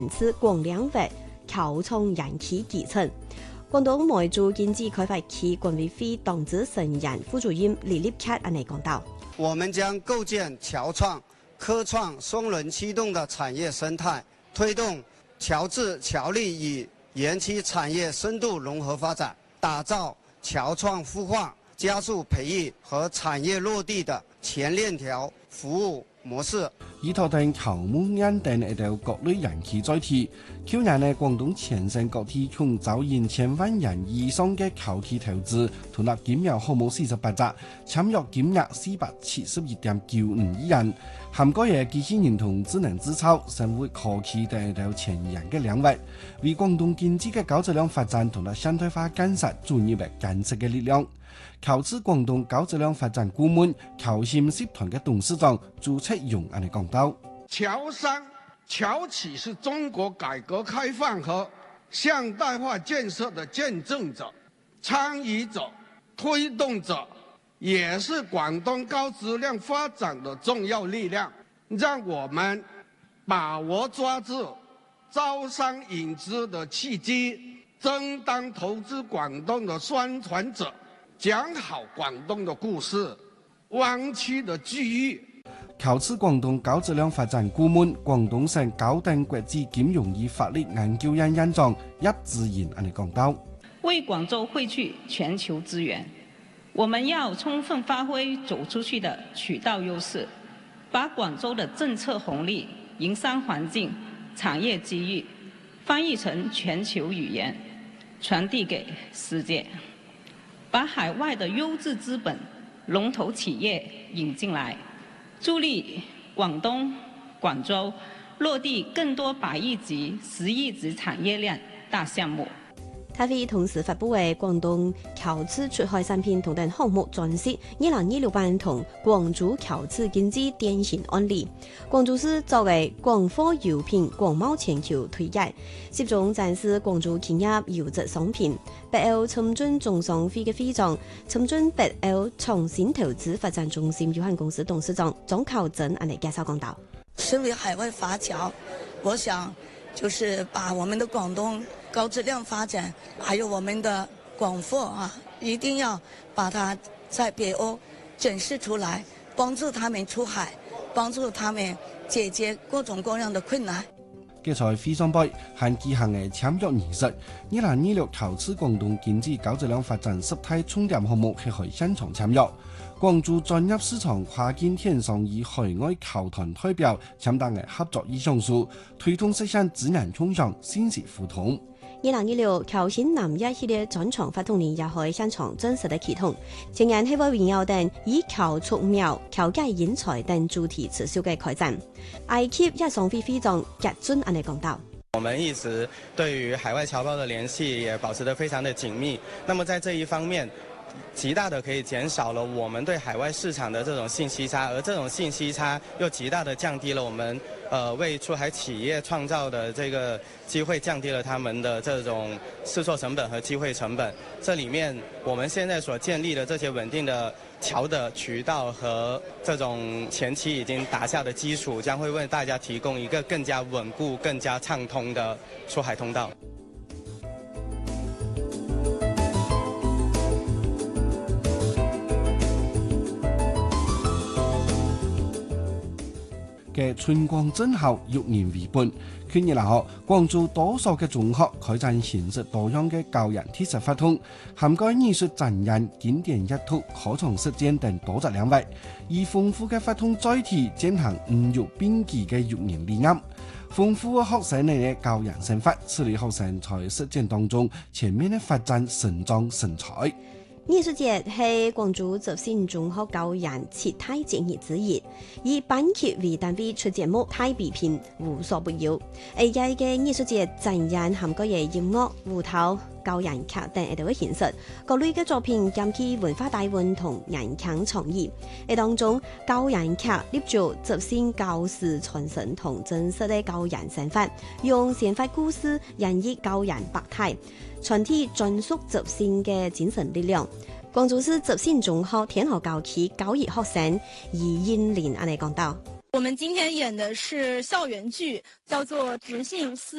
此廣兩域僑創人氣基層。廣東梅州經濟開發區管委會黨支成員副主任李立克安尼講道： 我們將構建僑創、科創雙輪驅動的產業生態，推動僑治僑力與園區產業深度融合發展，打造僑創孵化、加速培育和產業落地的全鏈條服務模式。 依托定僑務安定一條各類人氣載體，去年呢廣東全省各地共招引1000萬人以上嘅僑企投資，投入金額項目48隻，簽約金額471.95億元，涵蓋嘅機器人同智能製造、生活科技等一條前沿嘅領域，為廣東經濟嘅高質量發展同埋現代化建設注入嘅建設嘅力量。僑資廣東高質量發展顧問僑信集團嘅董事長朱赤勇安尼講到： 僑商、僑企是中國改革開放和現代化建設的見證者、參與者、推動者，也是廣東高質量發展的重要力量。讓我們把握抓住招商引資的契機，爭當投資廣東的宣傳者。講好廣東的故事，灣區的機遇。 僑資廣東高質量發展顧問、廣東省高等國際金融與法律研究院院長葉志賢安尼講到： 為廣州匯聚全球資源，我們要充分發揮走出去的渠道優勢，把廣州的政策紅利、營商環境、產業機遇翻譯成全球語言，傳遞給世界。把海外的優質資本、龍頭企業引進來，助力廣東、廣州落地更多100億級、10億級產業鏈大項目。 他會同時發布嘅廣東僑資出海產品同等項目專輯2026版同廣州僑資經濟典型案例。廣州市作為廣貨優品廣貿全球推介，集中展示廣州企業優質商品。北歐深圳總商會嘅會長、深圳北歐創新投資發展中心有限公司董事長莊巧珍安尼介紹講道： 身為海外華僑，我想就是把我們的廣東高質量發展，還有我們的廣貨啊，一定要把它在北歐展示出來，幫助他們出海，幫助他們解決各種各樣的困難。 佢在會上杯限舉行嘅簽約儀式，2026僑資廣東經濟高質量發展實體重點項目係去現場簽約。廣州專業市場跨境電商與海外僑團代表簽訂嘅合作意向書，推動實現資源共享、信息互通。 2026僑信南一系列專場發動年也可以現場真實的啟動，前年希望榮耀等以僑促苗、僑界人才等主題持續嘅開展。埃及一商會會長傑尊安尼講道： 我們一直對於海外僑胞的聯繫也保持得非常的緊密，那麼在這一方面，極大的可以減少了我們對海外市場的這種信息差，而這種信息差又極大的降低了我們為出海企業創造的這個機會，降低了他們的這種試錯成本和機會成本。這裡面我們現在所建立的這些穩定的僑的渠道和這種前期已經打下的基礎，將會為大家提供一個更加穩固、更加暢通的出海通道。 嘅春光正好，育人為本。去年嚟學，廣州多所嘅中學開展形式多樣嘅教研體實活動，涵蓋藝術展演、經典閱讀、課堂實踐等多個領域，以豐富嘅活動載體踐行五育並舉嘅育人理念，豐富學生嘅教研生活，使嚟學生在實踐當中全面嘅發展成長成才。 藝術節係廣州執信中學教研7大節日之一，以班級為單位出節目大比拼無所不有。而家嘅藝術節展演涵蓋嘅音樂、舞蹈、教研劇等一類形式，各類嘅作品兼具文化底蘊同人腔創意。而當中教研劇立足執信教師傳承同真實嘅教研生活，用生活故事演繹教研百態，傳遞專屬執信嘅精神力量。廣州市執信中學天河校區教育學生余英蓮安尼講道： 我们今天演的是校园剧，叫做《直信思